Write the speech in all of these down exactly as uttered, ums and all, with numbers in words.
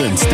Münster.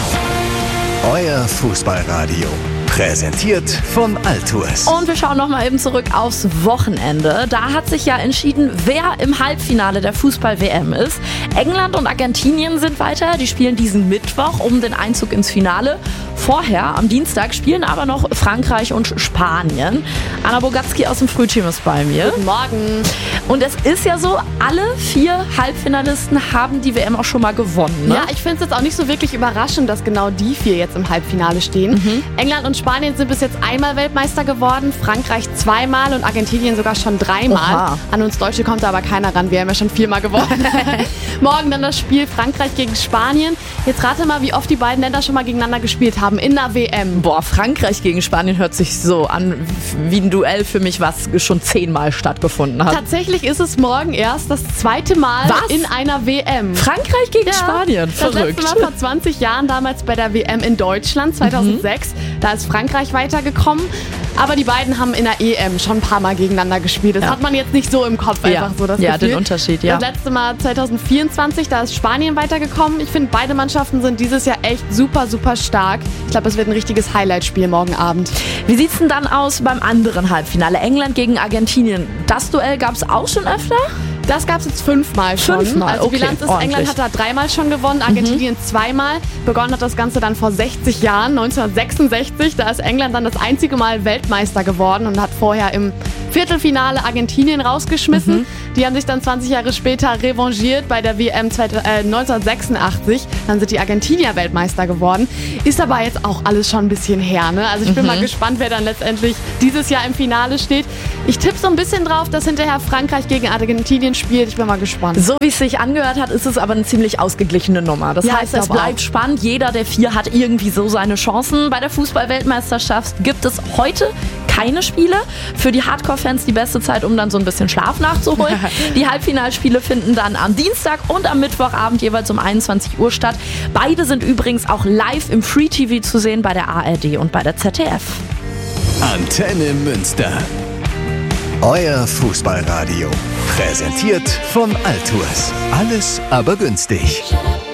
Euer Fußballradio. Präsentiert von Altours. Und wir schauen noch mal eben zurück aufs Wochenende. Da hat sich ja entschieden, wer im Halbfinale der Fußball-W M ist. England und Argentinien sind weiter. Die spielen diesen Mittwoch um den Einzug ins Finale. Vorher, am Dienstag, spielen aber noch Frankreich und Spanien. Anna Bogatski aus dem Frühteam ist bei mir. Guten Morgen. Und es ist ja so, alle vier Halbfinalisten haben die W M auch schon mal gewonnen. Ne? Ja, ich finde es jetzt auch nicht so wirklich überraschend, dass genau die vier jetzt im Halbfinale stehen. Mhm. England und Spanien sind bis jetzt einmal Weltmeister geworden, Frankreich zweimal und Argentinien sogar schon dreimal. Oha. An uns Deutsche kommt da aber keiner ran, wir haben ja schon viermal gewonnen. Morgen dann das Spiel Frankreich gegen Spanien. Jetzt rate mal, wie oft die beiden Länder schon mal gegeneinander gespielt haben in der W M. Boah, Frankreich gegen Spanien hört sich so an wie ein Duell für mich, was schon zehnmal stattgefunden hat. Tatsächlich ist es morgen erst das zweite Mal Was? in einer W M. Frankreich gegen Ja, Spanien, das verrückt. letzte Mal vor zwanzig Jahren, damals bei der W M in Deutschland, zweitausendsechs. Mhm. Da ist Frankreich weitergekommen. Aber die beiden haben in der E M schon ein paar Mal gegeneinander gespielt. Das Ja. hat man jetzt nicht so im Kopf, Ja. einfach so das Ja, Gefühl. den Unterschied, ja. Das letzte Mal zweitausendvierundzwanzig, da ist Spanien weitergekommen. Ich finde, beide Mannschaften sind dieses Jahr echt super, super stark. Ich glaube, es wird ein richtiges Highlight-Spiel morgen Abend. Wie sieht's denn dann aus beim anderen Halbfinale? England gegen Argentinien. Das Duell gab's auch schon öfter? Das gab es jetzt fünfmal schon. Fünfmal, Also okay, Bilanz ist, ordentlich. England hat da dreimal schon gewonnen, Argentinien mhm. zweimal. Begonnen hat das Ganze dann vor sechzig Jahren, neunzehnhundertsechsundsechzig. Da ist England dann das einzige Mal Weltmeister geworden und hat vorher im Viertelfinale Argentinien rausgeschmissen. Mhm. Die haben sich dann zwanzig Jahre später revanchiert bei der W M neunzehnhundertsechsundachtzig. Dann sind die Argentinier Weltmeister geworden. Ist aber jetzt auch alles schon ein bisschen her. Ne? Also ich bin Mhm. mal gespannt, wer dann letztendlich dieses Jahr im Finale steht. Ich tippe so ein bisschen drauf, dass hinterher Frankreich gegen Argentinien spielt. Ich bin mal gespannt. So wie es sich angehört hat, ist es aber eine ziemlich ausgeglichene Nummer. Das Ja, heißt, ich es glaube bleibt auch. spannend. Jeder der vier hat irgendwie so seine Chancen. Bei der Fußball-Weltmeisterschaft gibt es heute keine Spiele. Für die Hardcore-Fans die beste Zeit, um dann so ein bisschen Schlaf nachzuholen. Die Halbfinalspiele finden dann am Dienstag und am Mittwochabend jeweils um einundzwanzig Uhr statt. Beide sind übrigens auch live im Free-T V zu sehen bei der A R D und bei der Z D F. Antenne Münster. Euer Fußballradio. Präsentiert von Altours. Alles aber günstig.